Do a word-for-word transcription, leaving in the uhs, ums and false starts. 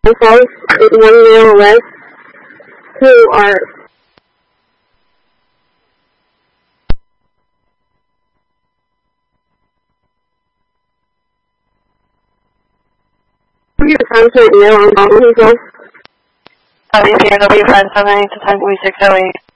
Falls is one mile west who are your concert now on Baldwin Falls. W P R W five seven eight to ten forty six oh eight.